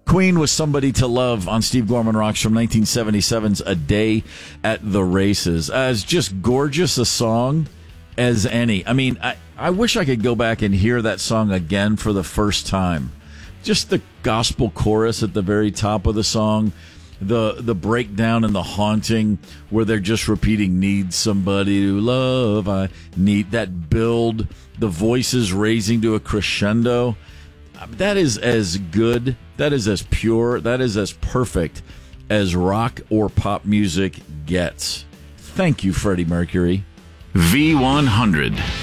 Queen was Somebody to Love on Steve Gorman Rocks from 1977's A Day at the Races. As just gorgeous a song as any. I mean, I wish I could go back and hear that song again for the first time. Just the gospel chorus at the very top of the song, the breakdown and the haunting where they're just repeating, need somebody to love, I need that build, the voices raising to a crescendo. That is as good, that is as pure, that is as perfect as rock or pop music gets. Thank you, Freddie Mercury. V100.